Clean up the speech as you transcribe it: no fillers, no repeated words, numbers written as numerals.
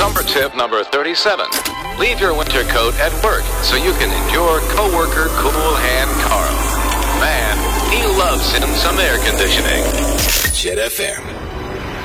Summer tip number 37. Leave your winter coat at work so you can endure coworker cool hand Carl. Man, he loves him some air conditioning. Jet FM.